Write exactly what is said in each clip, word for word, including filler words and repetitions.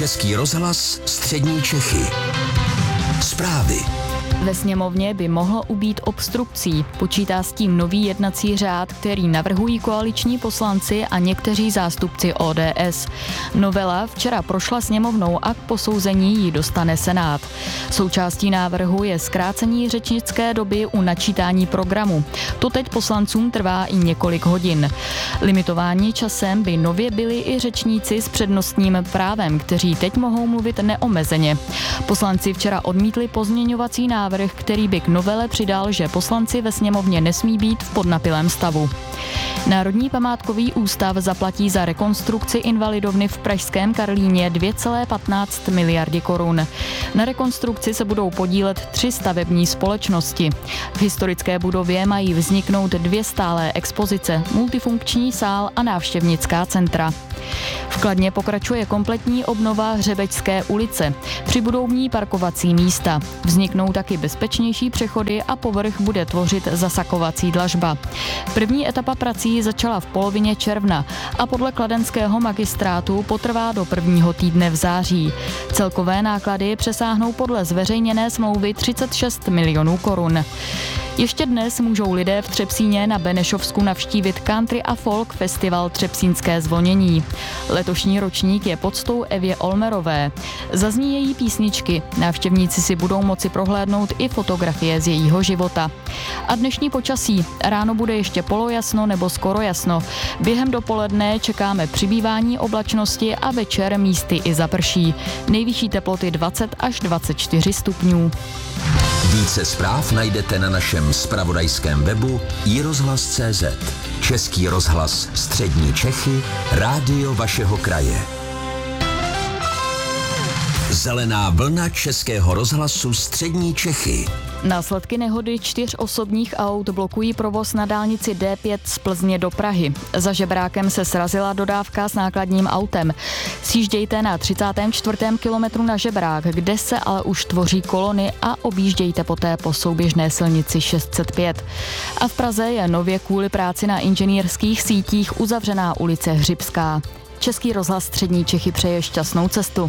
Český rozhlas Střední Čechy. Zprávy. Ve sněmovně by mohlo ubýt obstrukcí. Počítá s tím nový jednací řád, který navrhují koaliční poslanci a někteří zástupci O D S. Novela včera prošla sněmovnou a k posouzení ji dostane Senát. Součástí návrhu je zkrácení řečnické doby u načítání programu. To teď poslancům trvá i několik hodin. Limitování časem by nově byli i řečníci s přednostním právem, kteří teď mohou mluvit neomezeně. Poslanci včera odmítli pozměňovací návrh, který by k novele přidal, že poslanci ve sněmovně nesmí být v podnapilém stavu. Národní památkový ústav zaplatí za rekonstrukci invalidovny v pražském Karlíně dvě celé patnáct miliardy korun. Na rekonstrukci se budou podílet tři stavební společnosti. V historické budově mají vzniknout dvě stálé expozice, multifunkční sál a návštěvnická centra. V Kladně pokračuje kompletní obnova Hřebečské ulice. Přibudou v ní parkovací místa. Vzniknou taky bezpečnější přechody a povrch bude tvořit zasakovací dlažba. První etapa prací začala v polovině června a podle kladenského magistrátu potrvá do prvního týdne v září. Celkové náklady přesáhnou podle zveřejněné smlouvy třicet šest milionů korun. Ještě dnes můžou lidé v Třepsíně na Benešovsku navštívit country a folk festival Třepsínské zvonění. Letošní ročník je poctou Evě Olmerové. Zazní její písničky. Návštěvníci si budou moci prohlédnout i fotografie z jejího života. A dnešní počasí. Ráno bude ještě polojasno nebo skoro jasno. Během dopoledne čekáme přibývání oblačnosti a večer místy i zaprší. Nejvyšší teploty dvacet až dvacet čtyři stupňů. Více zpráv najdete na našem zpravodajském webu i rozhlas tečka cé zet. Český rozhlas Střední Čechy, rádio vašeho kraje. Zelená vlna Českého rozhlasu Střední Čechy. Následky nehody čtyř osobních aut blokují provoz na dálnici D pět z Plzně do Prahy. Za žebrákem se srazila dodávka s nákladním autem. Sjíždějte na třicátém čtvrtém kilometru na žebrák, kde se ale už tvoří kolony a objíždějte poté po souběžné silnici šest set pět. A v Praze je nově kvůli práci na inženýrských sítích uzavřená ulice Hřibská. Český rozhlas Střední Čechy přeje šťastnou cestu.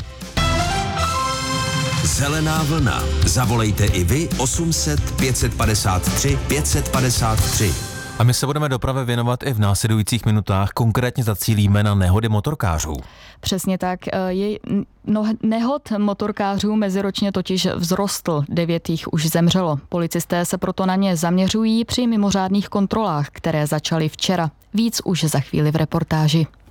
Zelená vlna. Zavolejte i vy osm set pět set padesát tři pět set padesát tři. A my se budeme dopravě věnovat i v následujících minutách, konkrétně zacílíme na nehody motorkářů. Přesně tak. Je, no, nehod motorkářů meziročně totiž vzrostl, devět jich už zemřelo. Policisté se proto na ně zaměřují při mimořádných kontrolách, které začaly včera. Víc už za chvíli v reportáži.